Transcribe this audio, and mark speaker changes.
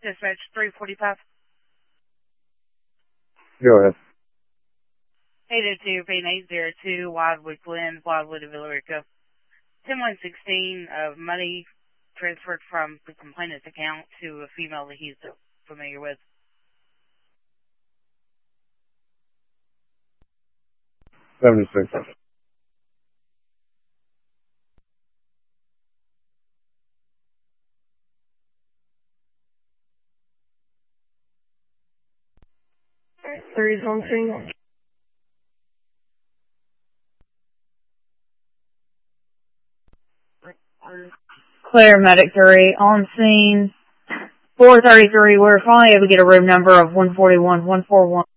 Speaker 1: Dispatch 345.
Speaker 2: Go ahead.
Speaker 1: 802, being 802, Wildwood Glen, Wildwood of Villarica. 10116 of money transferred from the complainant's account to a female that he's familiar with.
Speaker 2: 76.
Speaker 3: Three's on scene.
Speaker 4: Clear Medic 3 on scene. 433. We're finally able to get a room number of 141-141.